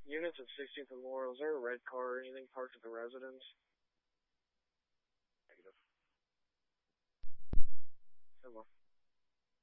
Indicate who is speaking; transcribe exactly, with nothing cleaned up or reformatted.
Speaker 1: Units at sixteenth and Laurel, is there a red car or anything parked at the residence?
Speaker 2: Negative.
Speaker 1: Come on.